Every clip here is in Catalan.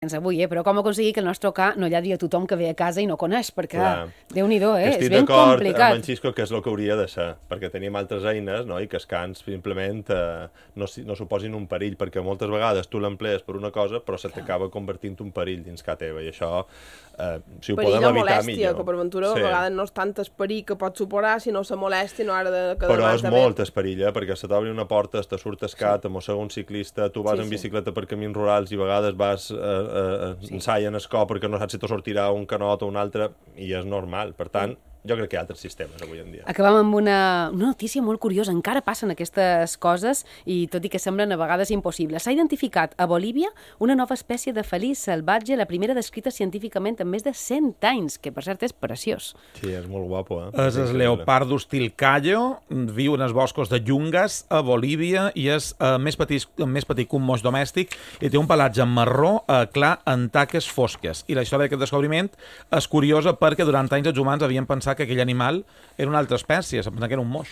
avui, però com aconseguir que el nostre ca no lladri a tothom que ve a casa i no coneix, perquè Déu-n'hi-do, és ben complicat. Estic d'acord amb en Xisco que és el que hauria de ser, perquè tenim altres eines, no? I que els cans simplement no suposin un perill, perquè moltes vegades tu l'emplees per una cosa però se t'acaba convertint un perill dins ca teva, i això, si ho podem evitar, millor. Molèstia, que per ventura a vegades no és tant el perill que pot suposar, sinó la molèstia no ara de quedar però és molt perill, perquè se t'obre una porta, te surt el cat, te mossega un ciclista, tu vas en bicicleta per camins rurals i a vegades vas ensaien el cop perquè no saps si te sortirà un canot o un altre, i és normal. Per tant, jo crec que hi ha altres sistemes avui en dia. Acabam amb una notícia molt curiosa. Encara passen aquestes coses i tot i que semblen a vegades impossibles. S'ha identificat a Bolívia una nova espècie de felí salvatge, la primera descrita científicament en més de 100 anys, que per cert és preciós. Sí, és molt guapo, És el Leopardus tilcaio, viu en els boscos de Yungas, a Bolívia, i és més petit que un moix domèstic i té un pelatge marró clar en taques fosques. I la història d'aquest descobriment és curiosa perquè durant anys els humans havien pensat que aquell animal era una altra espècie, se'n pensava que era un moix.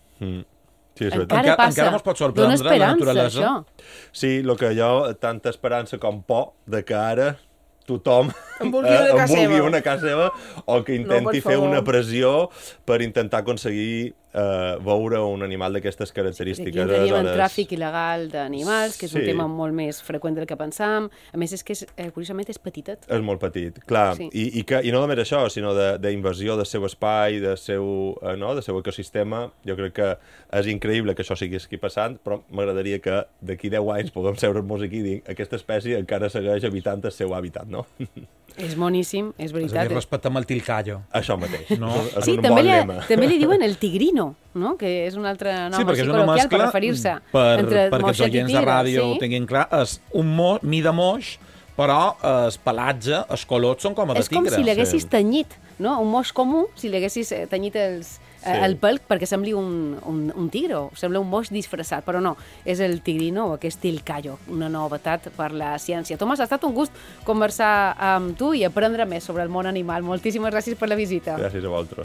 Sí, encara ens pot sorprendre la naturalesa. Això. Sí, el que jo, tanta esperança com por de que ara tothom em vulgui una casa seva o que intenti fer una pressió per intentar aconseguir veure un animal d'aquestes característiques. Aquí entraríem en tràfic il·legal d'animals, que és un tema molt més freqüent del que pensàvem. A més, és que curiosament és petitet. És molt petit, clar. I no només això, sinó d'invasió del seu espai, del seu ecosistema. Jo crec que és increïble que això sigui passant, però m'agradaria que d'aquí 10 anys puguem seure'ns aquí i dir aquesta espècie encara segueix habitant el seu hàbitat, no? És boníssim, és veritat. És a dir, respectem el tilcaio. Això mateix. No? Sí, també li diuen el tigrino, no? Que és un altre nom així col·loquial per referir-se entre moixet i tigre. Perquè els oients de ràdio ho tinguin clar, és un mida moix, però el pelatge, els colors són com a de tigre. És com si l'haguessis tenyit, no? Un moix comú, si l'haguessis tenyit el pèl perquè sembli un tigre, sembla un moix disfressat, però no, és el tigrino o aquest tilcaio, una novetat per la ciència. Tomàs, ha estat un gust conversar amb tu i aprendre més sobre el món animal. Moltíssimes gràcies per la visita. Gràcies a vosaltres.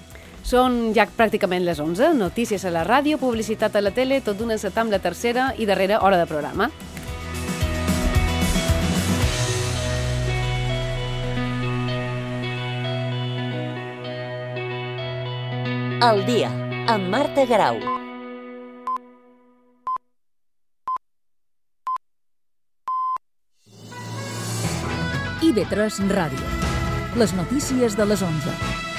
Són ja pràcticament les 11, notícies a la ràdio, publicitat a la tele, tot d'una encetar amb la tercera i darrera hora de programa. Al dia, amb Marta Garau. IB3 Ràdio. Les notícies de les 11.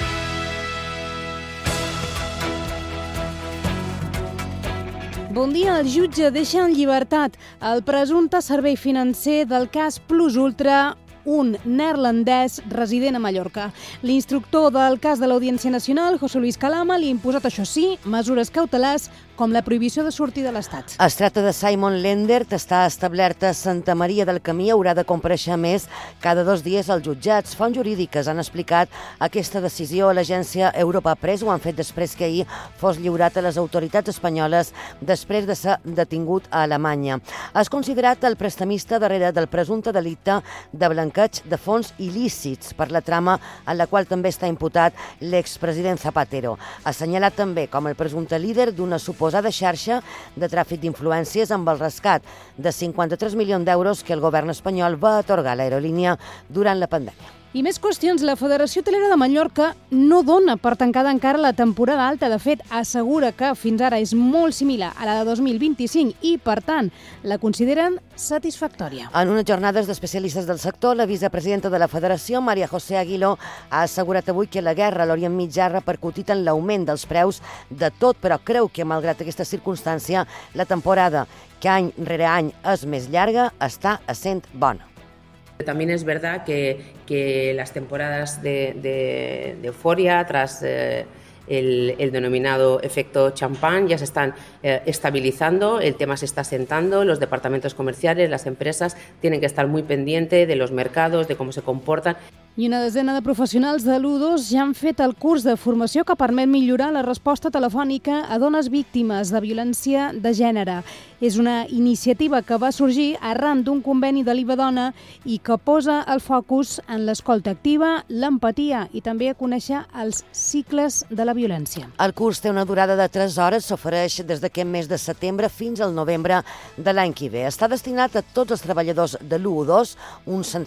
Bon dia. El jutge deixa en llibertat el presumpte servei financer del cas Plus Ultra, un neerlandès resident a Mallorca. L'instructor del cas de l'Audiència Nacional, José Luis Calama, li ha imposat, això sí, mesures cautelars com la prohibició de sortir de l'Estat. Es tracta de Simon Lendert, està establert a Santa Maria del Camí, haurà de comparèixer més cada 2 dies als jutjats. Fonts jurídiques han explicat aquesta decisió a l'agència Europa Press, ho han fet després que ahir fos lliurat a les autoritats espanyoles després de ser detingut a Alemanya. És considerat el prestamista darrere del presumpte delicte de blanqueig de fons il·lícits per la trama en la qual també està imputat l'expresident Zapatero. Assenyalat també com el presumpte líder d'una suposada xarxa de tràfic d'influències amb el rescat de 53 milions d'euros que el govern espanyol va atorgar a l'aerolínia durant la pandèmia. I més qüestions. La Federació Hotelera de Mallorca no dona per tancada encara la temporada alta. De fet, assegura que fins ara és molt similar a la de 2025 i, per tant, la consideren satisfactòria. En unes jornades d'especialistes del sector, la vicepresidenta de la Federació, María José Aguiló, ha assegurat avui que la guerra a l'Orient Mitjà ha repercutit en l'augment dels preus de tot, però creu que, malgrat aquesta circumstància, la temporada, que any rere any és més llarga, està essent bona. También es verdad que las temporadas de euforia tras el denominado efecto champán ya se están estabilizando, el tema se está asentando, los departamentos comerciales, las empresas tienen que estar muy pendientes de los mercados, de cómo se comportan. I una desena de professionals de l'U2 ja han fet el curs de formació que permet millorar la resposta telefònica a dones víctimes de violència de gènere. És una iniciativa que va sorgir arran d'un conveni de l'IBA-Dona i que posa el focus en l'escolta activa, l'empatia i també a conèixer els cicles de la violència. El curs té una durada de 3 hores, s'ofereix des d'aquest mes de setembre fins al novembre de l'any que ve. Està destinat a tots els treballadors de l'U2, uns